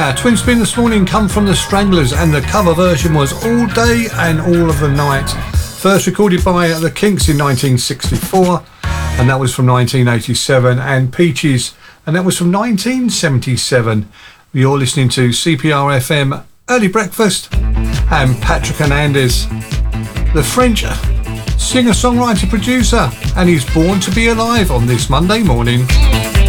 Twin spin this morning come from the Stranglers, and the cover version was All Day and All of the Night. First recorded by the Kinks in 1964, and that was from 1987, and Peaches, and that was from 1977. You're listening to CPR FM Early Breakfast, and Patrick Hernandez, the French singer-songwriter producer, and he's born to be alive on this Monday morning.